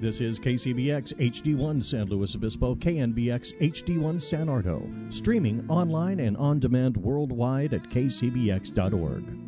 This is KCBX HD1 San Luis Obispo, KNBX HD1 San Ardo, streaming online and on demand worldwide at kcbx.org.